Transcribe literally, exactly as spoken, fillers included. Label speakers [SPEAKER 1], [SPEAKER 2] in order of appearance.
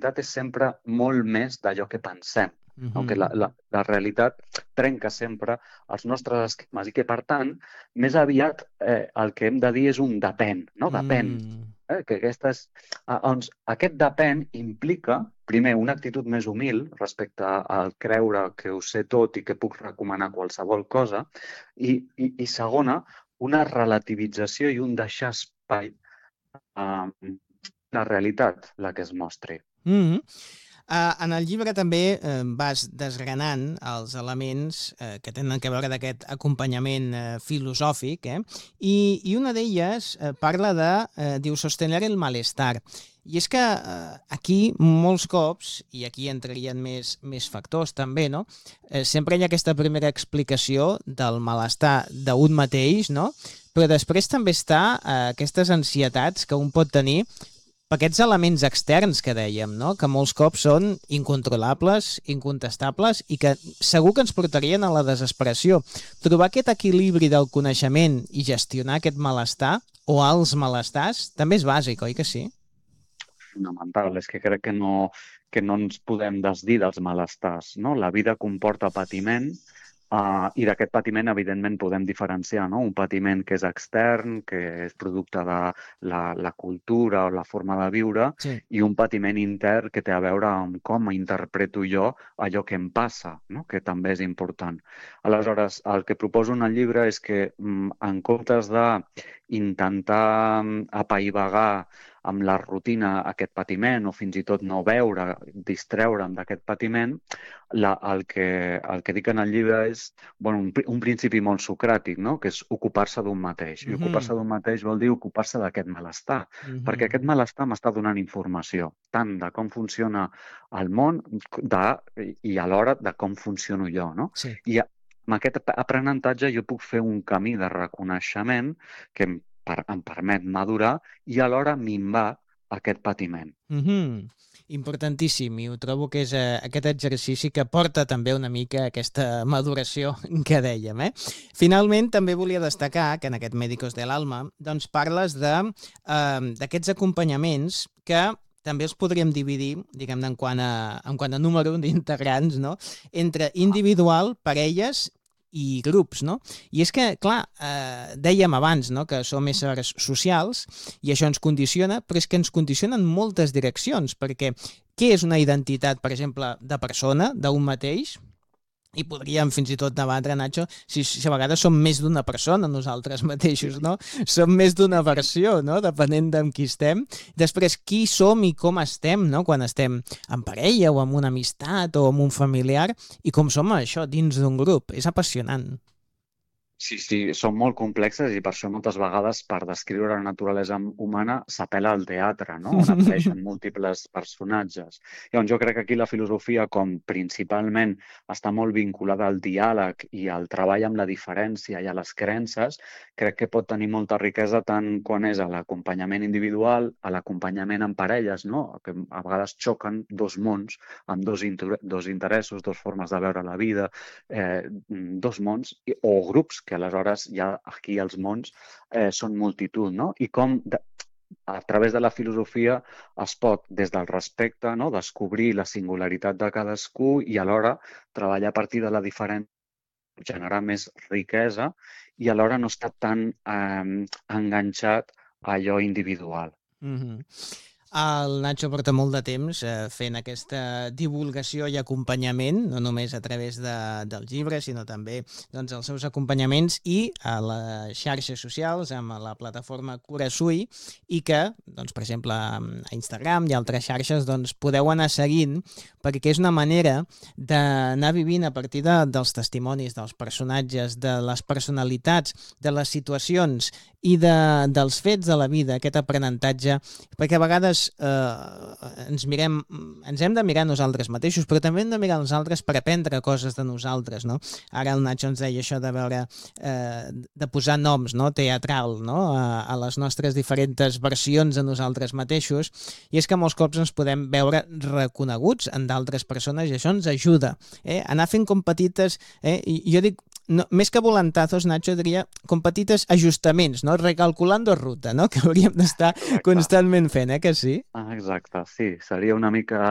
[SPEAKER 1] realitat és sempre molt més d'allò que pensem.
[SPEAKER 2] Mhm.
[SPEAKER 1] No? Que la, la, la realitat trenca sempre els nostres esquemes i que, per tant, més aviat eh, el que hem de dir és un depèn, no? Depèn.
[SPEAKER 2] Mm.
[SPEAKER 1] Eh? Que aquestes, eh, doncs, aquest depèn implica, primer, una actitud més humil respecte al creure que ho sé tot i que puc recomanar qualsevol cosa, i, i, i segona, una relativització i un deixar espai a la realitat, la que es mostri.
[SPEAKER 2] Mm-hmm. Uh, en el llibre també uh, vas desgranant els elements uh, que tenen a veure d'aquest acompanyament uh, filosòfic, eh? I, i una d'elles uh, parla de, uh, diu, sostener el malestar. I és que uh, aquí molts cops, i aquí entrarien més, més factors també, no? Uh, sempre hi ha aquesta primera explicació del malestar d'un mateix, no? Però després també està uh, aquestes ansietats que un pot tenir per aquests elements externs que dèiem, no? Que molts cops són incontrolables, incontestables i que segur que ens portarien a la desesperació. Trobar aquest equilibri del coneixement i gestionar aquest malestar o els malestars també és bàsic, oi que sí?
[SPEAKER 1] Fonamental, és que crec que no, que no ens podem desdir dels malestars, no? La vida comporta patiment, Uh, i d'aquest patiment, evidentment, podem diferenciar, no? Un patiment que és extern, que és producte de la, la cultura o la forma de viure,
[SPEAKER 2] Sí.
[SPEAKER 1] i un patiment intern que té a veure amb com interpreto jo allò que em passa, no? Que també és important. Aleshores, el que proposo en el llibre és que, en comptes d'intentar apaivagar amb la rutina aquest patiment o fins i tot no veure, distreure'm d'aquest patiment, la, el, que, el que dic en el llibre és bueno, un, un principi molt socràtic, no? Que és ocupar-se d'un mateix. I
[SPEAKER 2] Mhm.
[SPEAKER 1] ocupar-se d'un mateix vol dir ocupar-se d'aquest malestar,
[SPEAKER 2] Mhm.
[SPEAKER 1] perquè aquest malestar m'està donant informació, tant de com funciona el món de, i alhora de com funciono jo, no?
[SPEAKER 2] Sí.
[SPEAKER 1] I amb aquest aprenentatge jo puc fer un camí de reconeixement que em, per, em permet madurar i alhora minvar aquest patiment.
[SPEAKER 2] Mm-hmm. Importantíssim, i ho trobo que és eh, aquest exercici que porta també una mica aquesta maduració que dèiem. Eh? Finalment, també volia destacar que en aquest Médicos del Alma doncs parles de, eh, d'aquests acompanyaments que també els podríem dividir, diguem-ne, en quant a, en quant a número d'integrants, no? Entre individual, parelles i grups, no? I és que, clar, eh, dèiem abans, no?, que som éssers socials i això ens condiciona, però és que ens condiciona en moltes direccions, perquè què és una identitat, per exemple, de persona, d'un mateix? I podríem fins i tot debatre, Nacho, si, si a vegades som més d'una persona nosaltres mateixos, no? Som més d'una versió, no? Depenent d'amb qui estem. Després, qui som i com estem, no? Quan estem en parella o amb una amistat o amb un familiar, i com som això dins d'un grup. És apassionant.
[SPEAKER 1] Sí, sí, són molt complexes i per això moltes vegades per descriure la naturalesa humana s'apel·la al teatre, no? On apareixen múltiples personatges. Llavors, jo crec que aquí la filosofia, com principalment està molt vinculada al diàleg i al treball amb la diferència i a les creences, crec que pot tenir molta riquesa tant quan és a l'acompanyament individual, a l'acompanyament en parelles, no? Que a vegades xoquen dos mons amb dos, inter dos interessos, dos formes de veure la vida, eh, dos mons o grups que aleshores ja aquí els mons eh, són multitud, no? I com de, a través de la filosofia es pot, des del respecte, no? Descobrir la singularitat de cadascú i alhora treballar a partir de la diferència, generar més riquesa i alhora no estar tan eh, enganxat a allò individual.
[SPEAKER 2] Mm-hmm. El Nacho porta molt de temps eh, fent aquesta divulgació i acompanyament, no només a través de, dels llibres, sinó també doncs, els seus acompanyaments i a les xarxes socials, amb la plataforma Curasui, i que, doncs, per exemple, a Instagram i altres xarxes, doncs, podeu anar seguint, perquè és una manera d'anar vivint a partir de, dels testimonis, dels personatges, de les personalitats, de les situacions i de, dels fets de la vida, aquest aprenentatge, perquè a vegades eh, ens mirem, ens hem de mirar nosaltres mateixos, però també hem de mirar nosaltres per aprendre coses de nosaltres, no? Ara el Nacho ens deia això de veure, eh, de posar noms, no? Teatral, no? A, a les nostres diferents versions de nosaltres mateixos, i és que molts cops ens podem veure reconeguts en d'altres persones i això ens ajuda, eh? Anar fent com petites, eh? I jo dic, no, més que volantazos, Nacho, diria com petites ajustaments, no? Recalculando ruta, no? Que hauríem d'estar constantment fent, eh? Que sí?
[SPEAKER 1] Ah, exacte, sí. Seria una mica